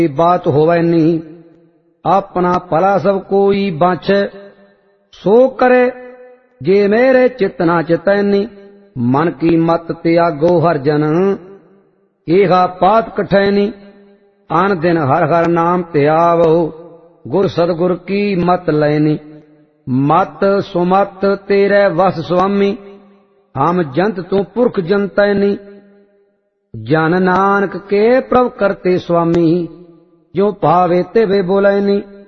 बात होवे नी। अपना भला सब कोई बाछे, सो करे जे मेरे चित ना चितैनी। मन की मत त्यागो हर जन, एहा पात कठैनी। आन दिन हर हर नाम त्यावो, गुर सदगुर की मत लैनी। मत सुमत तेरे वस स्वामी, हम जंत तू पुरख जनतैनी। जन नानक के प्रभ करते स्वामी, जो पावे ते वे बोलैनी।